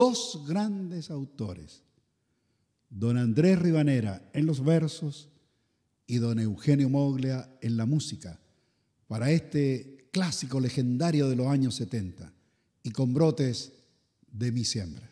dos grandes autores, don Andrés Ribanera en los versos y don Eugenio Moglia en la música, para este clásico legendario de los años 70 y con brotes de mi siembra.